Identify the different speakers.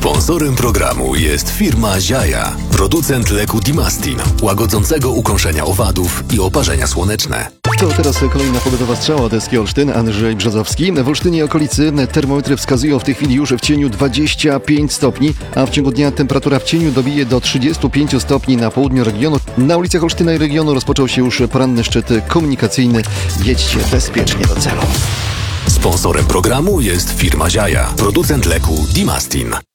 Speaker 1: Sponsorem programu jest firma Ziaja, producent leku Dimastin, łagodzącego ukąszenia owadów i oparzenia słoneczne.
Speaker 2: To teraz kolejna pogodowa strzała Deski Olsztyn, Andrzej Brzozowski. W Olsztynie i okolicy termometry wskazują w tej chwili już w cieniu 25 stopni, a w ciągu dnia temperatura w cieniu dobije do 35 stopni na południu regionu. Na ulicach Olsztyna i regionu rozpoczął się już poranny szczyt komunikacyjny. Jedźcie bezpiecznie do celu.
Speaker 1: Sponsorem programu jest firma Ziaja, producent leku Dimastin.